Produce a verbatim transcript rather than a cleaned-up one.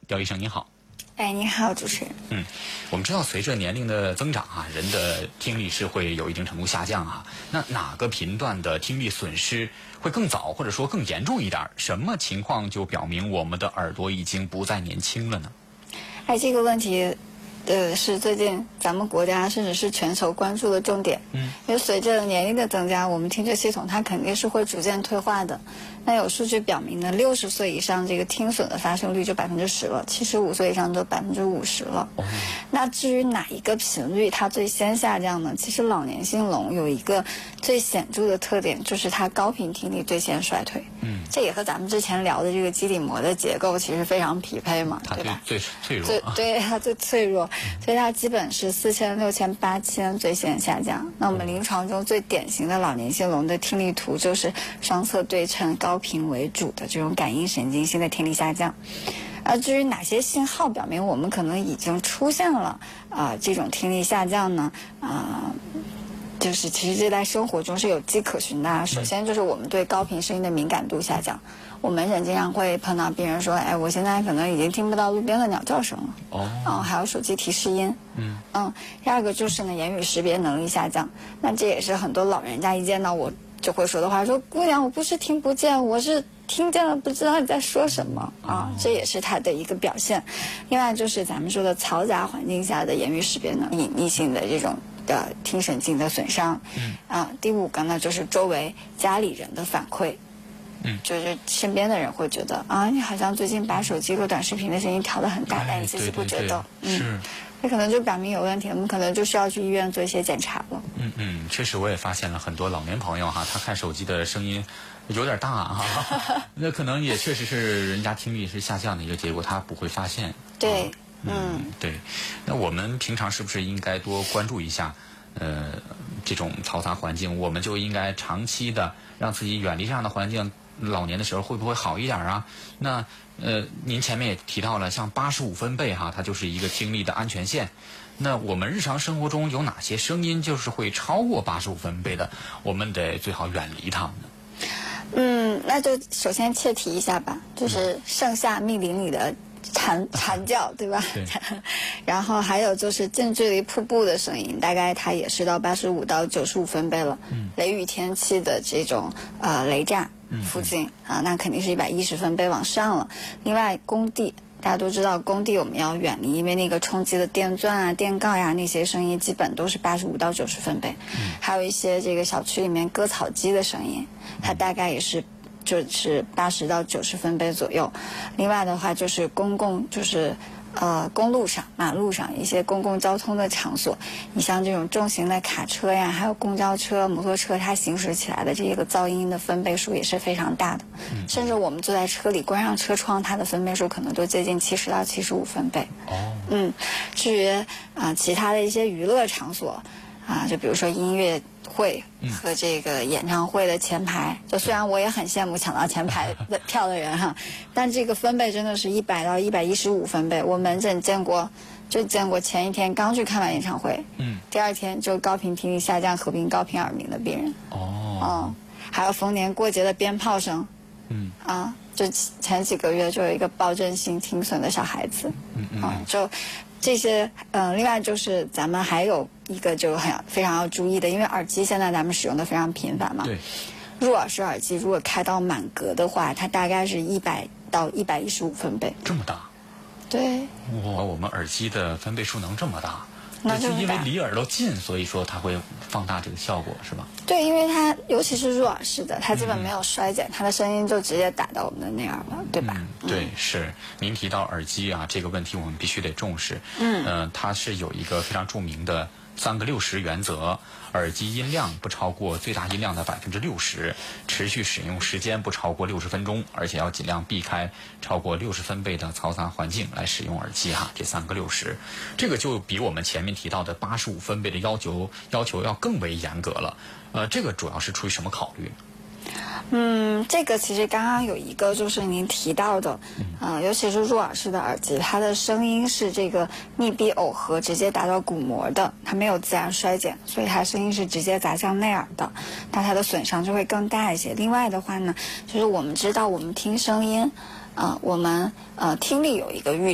刁医生您好。 哎，你好，主持人。 嗯，我们知道随着年龄的增长啊，人的听力是会有一定程度下降啊。那哪个频段的听力损失会更早，或者说更严重一点？什么情况就表明我们的耳朵已经不再年轻了呢？ 哎，这个问题，呃，是最近咱们国家甚至是全球关注的重点。嗯，因为随着年龄的增加，我们听觉系统它肯定是会逐渐退化的。那有数据表明呢，六十岁以上这个听损的发生率就百分之十了，七十五岁以上就百分之五十了。哦。那至于哪一个频率它最先下降呢？其实老年性聋有一个最显著的特点，就是它高频听力最先衰退。嗯。这也和咱们之前聊的这个基底膜的结构其实非常匹配嘛，对吧？ 最脆弱。 最对它最脆弱，所以它基本是四千、六千、八千最先下降。那我们临床中最典型的老年性聋的听力图就是双侧对称高频为主的这种感应神经性的听力下降。而至于哪些信号表明我们可能已经出现了啊、呃、这种听力下降呢？啊、呃，就是其实这在生活中是有迹可循的。首先就是我们对高频声音的敏感度下降。我们人经常会碰到病人说，哎，我现在可能已经听不到路边的鸟叫声了。哦。嗯，还有手机提示音。嗯。嗯，第二个就是呢，言语识别能力下降。那这也是很多老人家一见到我就会说的话，说姑娘，我不是听不见，我是听见了，不知道你在说什么啊，这也是它的一个表现。另外就是咱们说的嘈杂环境下的言语识别能力、隐匿性的这种的听神经的损伤。嗯。啊，第五个呢就是周围家里人的反馈。嗯，就是身边的人会觉得啊，你好像最近把手机和短视频的声音调得很大，但你自己不觉得。 嗯，是。 这可能就表明有问题，我们可能就需要去医院做一些检查了。 嗯嗯，确实我也发现了很多老年朋友哈，他看手机的声音有点大哈，那可能也确实是人家听力是下降的一个结果，他不会发现。 对， 啊、嗯, 嗯对。那我们平常是不是应该多关注一下呃这种嘈杂环境？我们就应该长期的让自己远离这样的环境。老年的时候会不会好一点啊？那呃，您前面也提到了，像八十五分贝哈，它就是一个听力的安全线。那我们日常生活中有哪些声音就是会超过八十五分贝的？我们得最好远离它们呢。 嗯，那就首先切题一下吧，就是盛夏密林里的蝉蝉叫，对吧？ 对。 然后还有就是近距离瀑布的声音，大概它也是到八十五到九十五分贝了。嗯。雷雨天气的这种呃雷炸附近、嗯、啊，那肯定是一百一十分贝往上了。另外，工地大家都知道，工地我们要远离，因为那个冲击的电钻啊、电锆呀那些声音，基本都是八十五到九十分贝。嗯。还有一些这个小区里面割草机的声音，它大概也是。就是八十到九十分贝左右。另外的话就是公共就是呃公路上马路上一些公共交通的场所，你像这种重型的卡车呀，还有公交车、摩托车，它行驶起来的这个噪音的分贝数也是非常大的。嗯、甚至我们坐在车里关上车窗，它的分贝数可能都接近七十到七十五分贝。哦。嗯，至于啊、呃、其他的一些娱乐场所啊，就比如说音乐会和这个演唱会的前排，就虽然我也很羡慕抢到前排的票的人哈，但这个分贝真的是一百到一百一十五分贝。我门诊见过，就见过前一天刚去看完演唱会，嗯，第二天就高频听力下降合并高频耳鸣的病人。哦，嗯，还有逢年过节的鞭炮声，嗯，啊，就前几个月就有一个暴振性听损的小孩子，嗯嗯，啊，就。这些，嗯、呃，另外就是咱们还有一个就很非常要注意的，因为耳机现在咱们使用的非常频繁嘛。 对。 入耳式耳机如果开到满格的话，它大概是一百到一百一十五分贝。 这么大？ 对。 哇，我们耳机的分贝数能这么大？那就因为离耳朵近，所以说它会放大这个效果，是吧？ 对，因为它尤其是入耳式的，它基本没有衰减，嗯、它的声音就直接打到我们的内耳了，对吧？ 嗯、对，是。您提到耳机啊，这个问题我们必须得重视。嗯，呃，它是有一个非常著名的三个六十原则，耳机音量不超过最大音量的百分之六十，持续使用时间不超过六十分钟，而且要尽量避开超过六十分贝的嘈杂环境来使用耳机哈。这三个六十，这个就比我们前面提到的八十五分贝的要求要求要更为严格了。呃，这个主要是出于什么考虑？ 嗯，这个其实刚刚有一个就是您提到的，呃，尤其是入耳式的耳机，它的声音是这个密闭耦合，直接达到鼓膜的，它没有自然衰减，所以它声音是直接砸向内耳的，那它的损伤就会更大一些。另外的话呢，就是我们知道我们听声音，呃，我们呃听力有一个阈